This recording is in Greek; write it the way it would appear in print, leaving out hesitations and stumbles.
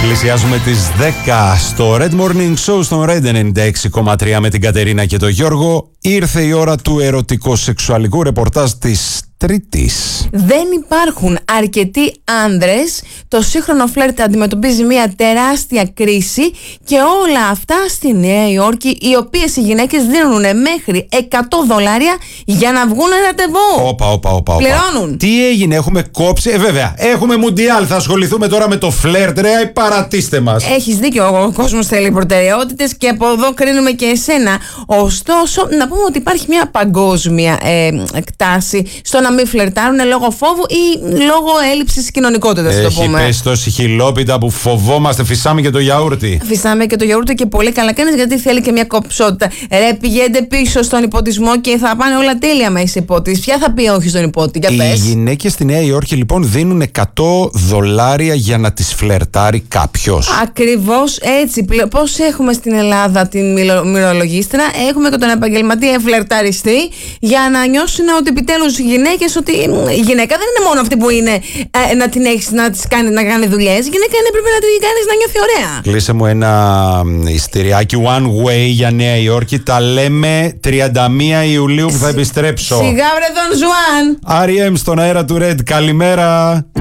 Πλησιάζουμε τις 10 στο Red Morning Show στον Red 96,3 με την Κατερίνα και τον Γιώργο. Ήρθε η ώρα του ερωτικο-σεξουαλικού ρεπορτάζ της Τρίτης. Δεν υπάρχουν αρκετοί άνδρες. Το σύγχρονο φλερτ αντιμετωπίζει μια τεράστια κρίση και όλα αυτά στη Νέα Υόρκη, οι οποίες οι γυναίκες δίνουν μέχρι $100 για να βγουν ραντεβού. Όπα. Πληρώνουν. Τι έγινε, έχουμε κόψει. Βέβαια, έχουμε Μουντιάλ. Θα ασχοληθούμε τώρα με το φλερτ. Ρε, παρατήστε μας. Έχεις δίκιο, ο κόσμος θέλει προτεραιότητες και από εδώ κρίνουμε και εσένα. Ωστόσο, να πούμε ότι υπάρχει μια παγκόσμια τάση στο να μην φλερτάρουν λόγω φόβου ή λόγω έλλειψης κοινωνικότητας. Έχει πέσει τόση χιλόπιτα που φοβόμαστε. Φυσάμε και το γιαούρτι. Φυσάμε και το γιαούρτι και πολύ καλά κάνεις, γιατί θέλει και μια κοψότητα. Ρε, πηγαίνετε πίσω στον υποτισμό και θα πάνε όλα τέλεια με είσαι υπότης. Ποια θα πει όχι στον υπότη, για πες. Οι γυναίκες στη Νέα Υόρκη λοιπόν δίνουν $100 για να τις φλερτάρει κάποιος. Ακριβώς έτσι. Πώς έχουμε στην Ελλάδα την μυρολογίστρα, έχουμε και τον επαγγελματία φλερταριστή, για να νιώσουν ότι επιτέλους οι γυναίκες, ότι η γυναίκα δεν είναι μόνο αυτή που είναι να την έχεις να κάνει δουλειές. Η γυναίκα είναι, πρέπει να την κάνεις να νιώθει ωραία. Κλείσε μου ένα ειστηριάκι one way για Νέα Υόρκη. Τα λέμε 31 Ιουλίου που θα επιστρέψω. Σιγά βρε τον Ζουάν. R.E.M. στον αέρα του Red. Καλημέρα.